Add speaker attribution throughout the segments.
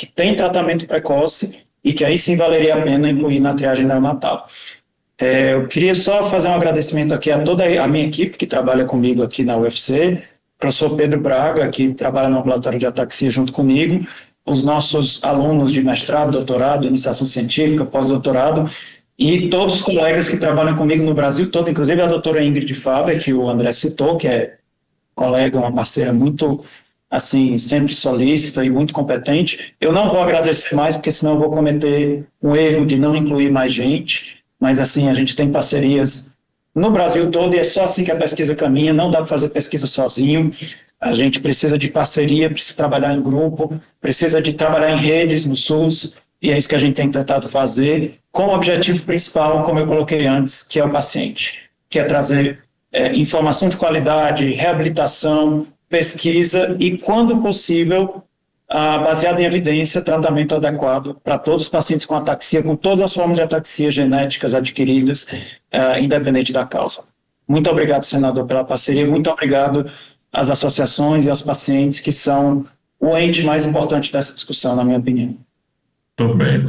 Speaker 1: que têm tratamento precoce e que aí sim valeria a pena incluir na triagem neonatal. Eu queria só fazer um agradecimento aqui a toda a minha equipe que trabalha comigo aqui na UFC, o professor Pedro Braga, que trabalha no ambulatório de ataxia junto comigo, os nossos alunos de mestrado, doutorado, iniciação científica, pós-doutorado, e todos os colegas que trabalham comigo no Brasil todo, inclusive a doutora Ingrid Faber, que o André citou, que é colega, uma parceira muito, assim, sempre solícita e muito competente. Eu não vou agradecer mais, porque senão eu vou cometer um erro de não incluir mais gente, mas, assim, a gente tem parcerias no Brasil todo e é só assim que a pesquisa caminha, não dá para fazer pesquisa sozinho, a gente precisa de parceria, precisa trabalhar em grupo, precisa de trabalhar em redes no SUS, e é isso que a gente tem tentado fazer, com o objetivo principal, como eu coloquei antes, que é o paciente, que é trazer informação de qualidade, reabilitação, pesquisa e, quando possível, baseado em evidência, tratamento adequado para todos os pacientes com ataxia, com todas as formas de ataxia genéticas adquiridas, independente da causa. Muito obrigado, senador, pela parceria, muito obrigado às associações e aos pacientes, que são o ente mais importante dessa discussão, na minha opinião.
Speaker 2: Muito bem.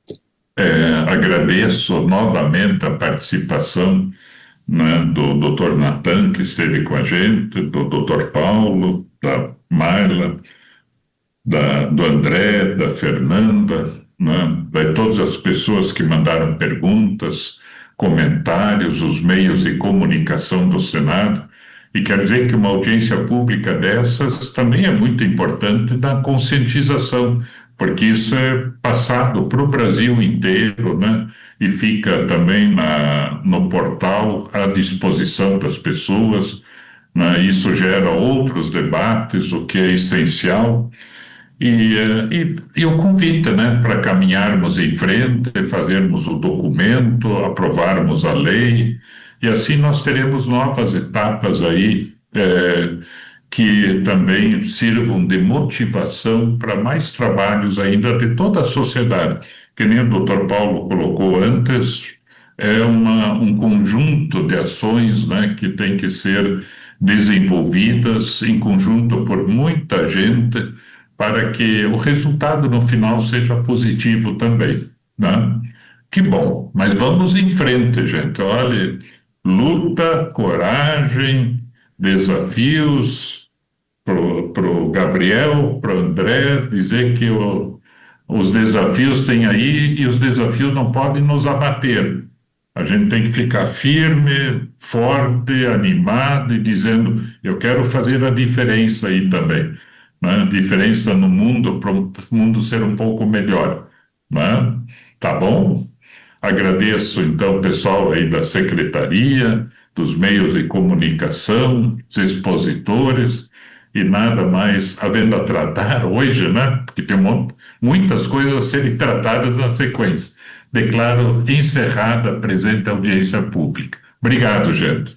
Speaker 2: Agradeço novamente a participação, né, do Dr. Natan, que esteve com a gente, do Dr. Paulo, da Marla, do André, da Fernanda, né, de todas as pessoas que mandaram perguntas, comentários, os meios de comunicação do Senado. E quer dizer que uma audiência pública dessas também é muito importante na conscientização, porque isso é passado para o Brasil inteiro, né? E fica também no portal à disposição das pessoas, né? Isso gera outros debates, o que é essencial. E o convite, né, para caminharmos em frente, fazermos o documento, aprovarmos a lei, e assim nós teremos novas etapas aí, que também sirvam de motivação para mais trabalhos ainda de toda a sociedade. Que nem o Dr. Paulo colocou antes, é um conjunto de ações, né, que tem que ser desenvolvidas em conjunto por muita gente, para que o resultado no final seja positivo também, né? Que bom, mas vamos em frente, gente. Olha, luta, coragem, desafios pro Gabriel, pro André, dizer que os desafios têm aí e os desafios não podem nos abater. A gente tem que ficar firme, forte, animado e dizendo, eu quero fazer a diferença aí também. Né? Diferença no mundo, para o mundo ser um pouco melhor, né? Tá bom? Agradeço então o pessoal aí da secretaria, dos meios de comunicação, os expositores, e nada mais havendo a tratar hoje, né? Porque tem muitas coisas a serem tratadas na sequência. Declaro encerrada a presente audiência pública. Obrigado, gente.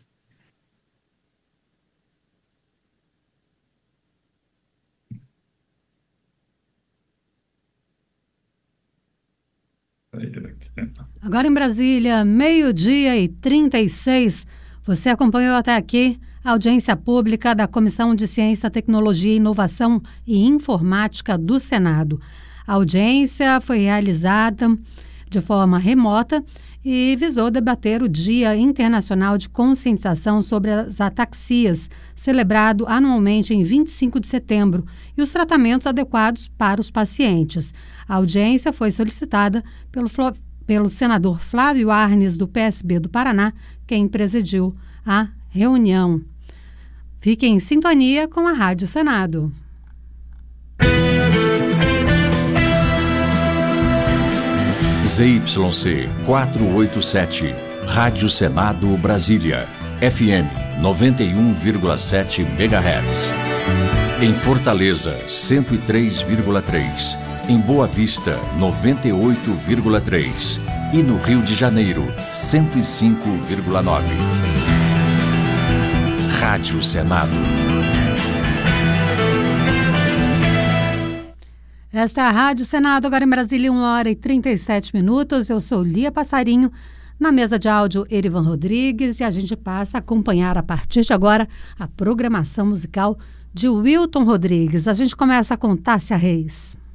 Speaker 3: Agora em Brasília, 12h36, você acompanhou até aqui a audiência pública da Comissão de Ciência, Tecnologia, Inovação e Informática do Senado. A audiência foi realizada de forma remota e visou debater o Dia Internacional de Conscientização sobre as Ataxias, celebrado anualmente em 25 de setembro, e os tratamentos adequados para os pacientes. A audiência foi solicitada pelo senador Flávio Arnes, do PSB do Paraná, quem presidiu a reunião. Fiquem em sintonia com a Rádio Senado.
Speaker 4: ZYC 487, Rádio Senado Brasília, FM 91,7 MHz. Em Fortaleza, 103,3. Em Boa Vista, 98,3. E no Rio de Janeiro, 105,9. Rádio Senado.
Speaker 3: Esta é a Rádio Senado, agora em Brasília, 1h37. Eu sou Lia Passarinho, na mesa de áudio Erivan Rodrigues, e a gente passa a acompanhar a partir de agora a programação musical de Wilton Rodrigues. A gente começa com Tássia Reis.